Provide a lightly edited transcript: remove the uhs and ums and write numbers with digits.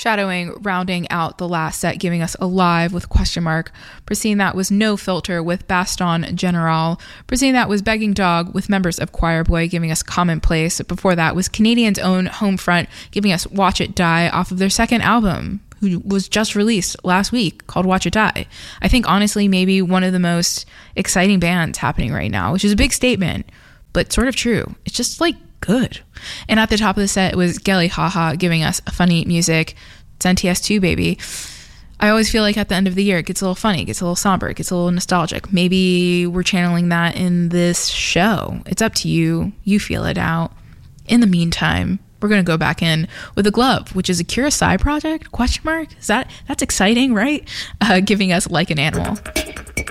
Shadowing rounding out the last set, giving us Alive with Question Mark. Preceding that was No Filter with Baston General. Preceding that was Begging Dog with members of Choir Boy, giving us Commonplace. Before that was Canadians' own Homefront, giving us Watch It Die off of their second album, who was just released last week, called Watch It Die. I think, honestly, maybe one of the most exciting bands happening right now, which is a big statement, but sort of true. It's just, like, good. And at the top of the set was Gelly Haha giving us funny music. It's NTS2, baby. I always feel like at the end of the year, it gets a little funny, it gets a little somber, it gets a little nostalgic. Maybe we're channeling that in this show. It's up to you. You feel it out. In the meantime, we're going to go back in with The Glove, which is a Cura Sai project? Question mark? That's exciting, right? Giving us Like an Animal.